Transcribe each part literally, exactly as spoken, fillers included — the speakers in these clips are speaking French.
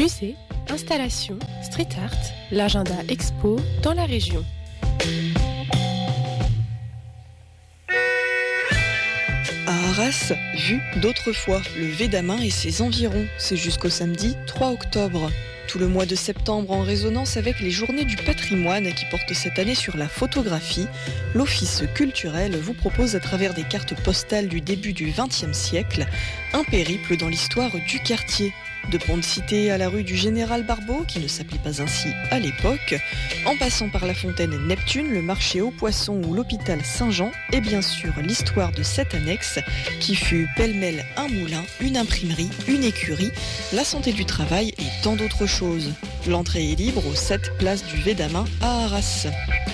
Musée, installation, street art, l'agenda expo dans la région. À Arras, vue d'autrefois, le Védamin et ses environs. C'est jusqu'au samedi trois octobre. Tout le mois de septembre, en résonance avec les Journées du patrimoine qui portent cette année sur la photographie, l'Office culturel vous propose à travers des cartes postales du début du vingtième siècle un périple dans l'histoire du quartier. De Pont-de-Cité à la rue du Général Barbeau, qui ne s'appelait pas ainsi à l'époque, en passant par la fontaine Neptune, le marché aux poissons ou l'hôpital Saint-Jean, et bien sûr l'histoire de cette annexe qui fut pêle-mêle un moulin, une imprimerie, une écurie, la santé du travail et tant d'autres choses. L'entrée est libre aux sept places du Védamin à Arras.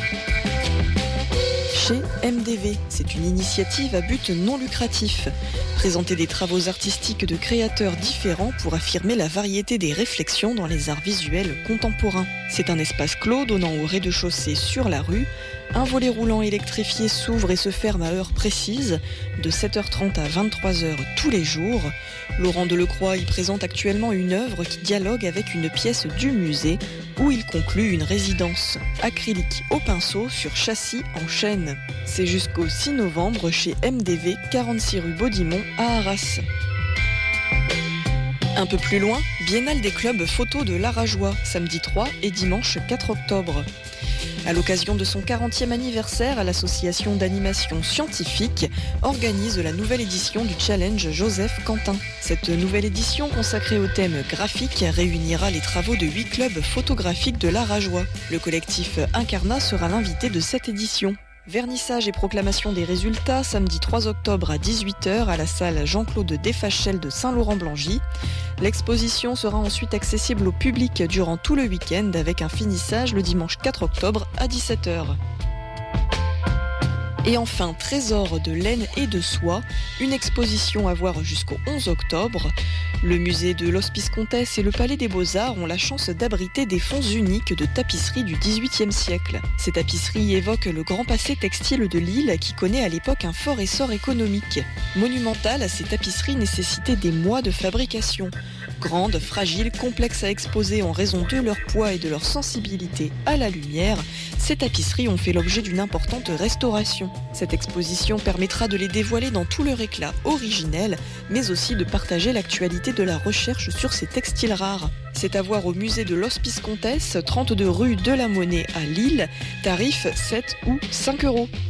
Chez M D V, c'est une initiative à but non lucratif. Présenter des travaux artistiques de créateurs différents pour affirmer la variété des réflexions dans les arts visuels contemporains. C'est un espace clos donnant au rez-de-chaussée sur la rue. Un volet roulant électrifié s'ouvre et se ferme à heure précise, de sept heures trente à vingt-trois heures tous les jours. Laurent Delecroix y présente actuellement une œuvre qui dialogue avec une pièce du musée où il conclut une résidence acrylique au pinceau sur châssis en chêne. C'est jusqu'au six novembre chez M D V, quarante-six rue Baudimont à Arras. Un peu plus loin, Biennale des clubs photo de l'Arajois, samedi trois et dimanche quatre octobre. À l'occasion de son quarantième anniversaire, l'association d'animation scientifique organise la nouvelle édition du challenge Joseph Quentin. Cette nouvelle édition consacrée au thème graphique réunira les travaux de huit clubs photographiques de l'Arajois. Le collectif Incarnat sera l'invité de cette édition. Vernissage et proclamation des résultats, samedi trois octobre à dix-huit heures à la salle Jean-Claude Desfachel de Saint-Laurent-Blangy. L'exposition sera ensuite accessible au public durant tout le week-end avec un finissage le dimanche quatre octobre à dix-sept heures. Et enfin, Trésor de laine et de soie, une exposition à voir jusqu'au onze octobre. Le musée de l'Hospice Comtesse et le Palais des Beaux-Arts ont la chance d'abriter des fonds uniques de tapisserie du dix-huitième siècle. Ces tapisseries évoquent le grand passé textile de l'île qui connaît à l'époque un fort essor économique. Monumentales, ces tapisseries nécessitaient des mois de fabrication. Grandes, fragiles, complexes à exposer en raison de leur poids et de leur sensibilité à la lumière, ces tapisseries ont fait l'objet d'une importante restauration. Cette exposition permettra de les dévoiler dans tout leur éclat originel, mais aussi de partager l'actualité de la recherche sur ces textiles rares. C'est à voir au musée de l'Hospice Comtesse, trente-deux rue de la Monnaie à Lille, tarif sept ou cinq euros.